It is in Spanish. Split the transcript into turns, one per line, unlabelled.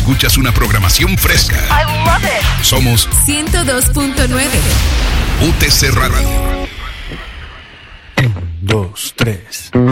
escuchas una programación fresca.
I love it.
Somos
102.9
UTC Radio.
1, 2, 3.